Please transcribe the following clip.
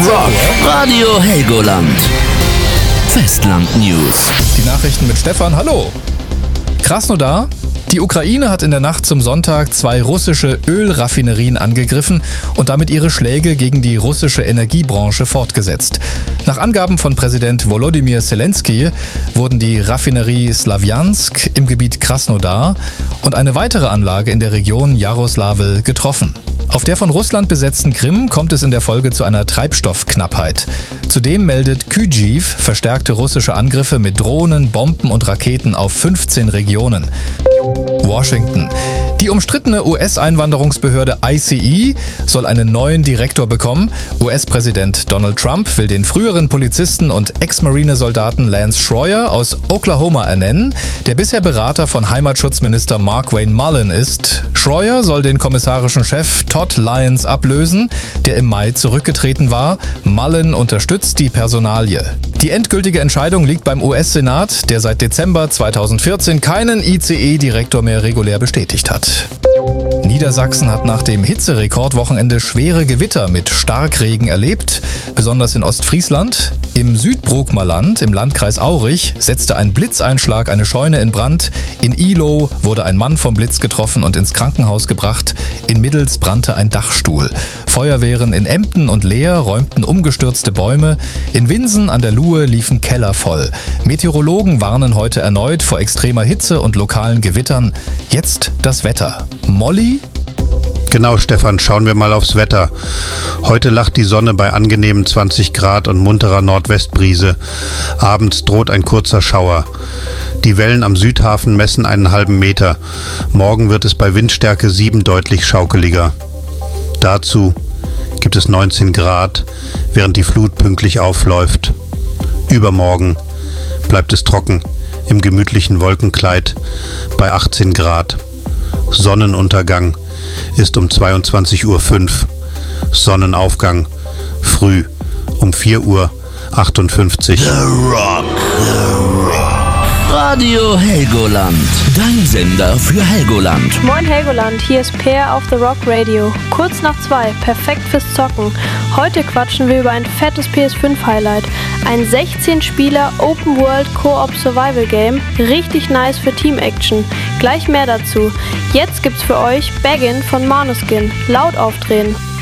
Rock Radio Helgoland. Festland News. Die Nachrichten mit Stefan, hallo. Krasnodar. Die Ukraine hat in der Nacht zum Sonntag 2 russische Ölraffinerien angegriffen und damit ihre Schläge gegen die russische Energiebranche fortgesetzt. Nach Angaben von Präsident Volodymyr Zelensky wurden die Raffinerie Slawjansk im Gebiet Krasnodar und eine weitere Anlage in der Region Jaroslavl getroffen. Auf der von Russland besetzten Krim kommt es in der Folge zu einer Treibstoffknappheit. Zudem meldet Kyjiv verstärkte russische Angriffe mit Drohnen, Bomben und Raketen auf 15 Regionen. Washington. Die umstrittene US-Einwanderungsbehörde ICE soll einen neuen Direktor bekommen. US-Präsident Donald Trump will den früheren Polizisten und Ex-Marine-Soldaten Lance Schroyer aus Oklahoma ernennen, der bisher Berater von Heimatschutzminister Markwayne Mullin ist. Schroyer soll den kommissarischen Chef Todd Lyons ablösen, der im Mai zurückgetreten war. Mullin unterstützt die Personalie. Die endgültige Entscheidung liegt beim US-Senat, der seit Dezember 2014 keinen ICE-Direktor mehr regulär bestätigt hat. Niedersachsen hat nach dem Hitzerekordwochenende schwere Gewitter mit Starkregen erlebt, besonders in Ostfriesland. Im Südbrookmerland im Landkreis Aurich setzte ein Blitzeinschlag eine Scheune in Brand. In Ihlow wurde ein Mann vom Blitz getroffen und ins Krankenhaus gebracht. In Middels brannte ein Dachstuhl. Feuerwehren in Emden und Leer räumten umgestürzte Bäume. In Winsen an der Luhe liefen Keller voll. Meteorologen warnen heute erneut vor extremer Hitze und lokalen Gewittern. Jetzt das Wetter. Molly? Genau, Stefan, schauen wir mal aufs Wetter. Heute lacht die Sonne bei angenehmen 20 Grad und munterer Nordwestbrise. Abends droht ein kurzer Schauer. Die Wellen am Südhafen messen einen halben Meter. Morgen wird es bei Windstärke 7 deutlich schaukeliger. Dazu gibt es 19 Grad, während die Flut pünktlich aufläuft. Übermorgen bleibt es trocken im gemütlichen Wolkenkleid bei 18 Grad. Sonnenuntergang ist um 22:05 Uhr. Sonnenaufgang früh um 4:58 Uhr. The Rock. Radio Helgoland. Dein Sender für Helgoland. Moin Helgoland, hier ist Peer auf The Rock Radio. Kurz nach 2, perfekt fürs Zocken. Heute quatschen wir über ein fettes PS5-Highlight. Ein 16-Spieler Open-World Co-op Survival Game. Richtig nice für Team-Action. Gleich mehr dazu. Jetzt gibt's für euch Baggin von Måneskin. Laut aufdrehen.